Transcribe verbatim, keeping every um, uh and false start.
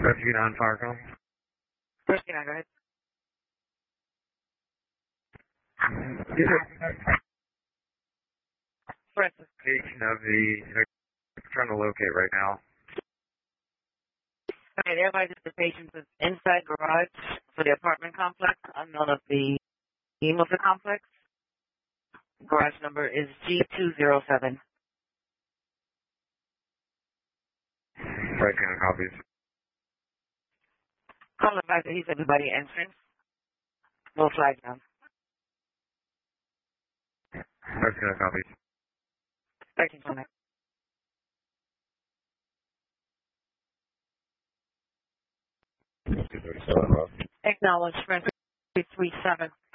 Rescue nine Farcom. Rescue nine, go ahead. Francis. Location of the, I'm trying to locate right now. Okay, the advice is the patient is inside garage for the apartment complex, unknown of the name of the complex. Garage number is G two zero seven. Right hand copies. Call advice that he's everybody entrance. No flag down. Right hand copies. thirteen twenty. two thirty-seven, Ross. Acknowledge, Francis three three seven.